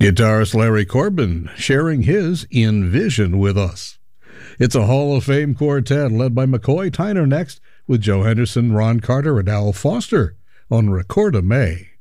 Guitarist Larry Corbin sharing his In Vision with us. It's a Hall of Fame quartet led by McCoy Tyner next with Joe Henderson, Ron Carter, and Al Foster on Recorda May.